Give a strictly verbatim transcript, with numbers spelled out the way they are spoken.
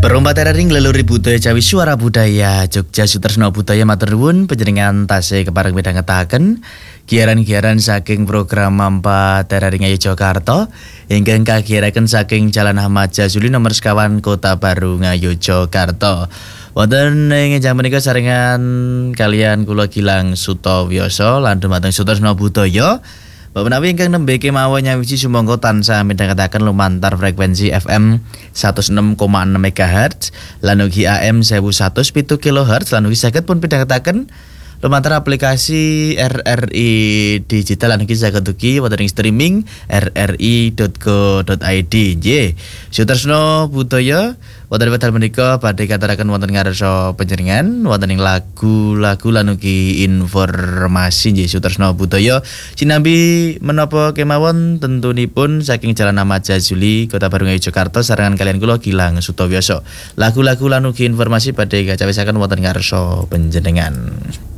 Peromba terering leluhur budaya Jawi Suara Budaya Jogja Sutresno Budaya matur nuwun panjenengan tasih kepareng midhangetaken giaran-giaran saking program Mampa Terering Yogyakarta ingkang kagiyaraken saking Jalan Ahmad Jazuli nomor sekawan Kota Baru Ngayogyakarta. Wonten ing jam menika sarengan kalian kula Gilang Sutowioso lan dumateng Sutresno Budaya. Bapak menawi ingkang nembe kemawon nyawiji sumangga tansah midhangetaken lumantar frekuensi F M seratus enam koma enam megahertz lan ugi A M seribu seratus pitu kilohertz lan ugi saged pun midhangetaken lumantar aplikasi R R I digital lan ugi saged ugi wonten ing streaming r r i dot co dot i d. Nggih, Sutresno Budaya wonten wekdal menika badhe katuraken wonten ngarsa panjenengan wonten ing lagu-lagu lan ugi informasi nggih Sutresno Budaya sinambi menapa kemawon tentunipun saking Jalan Ahmad Jazuli Kota Baru Yogyakarta sarengan kalian kula Gilang Sutowioso. Lagu-lagu lan ugi informasi badhe kacawisaken wonten ngarsa panjenengan.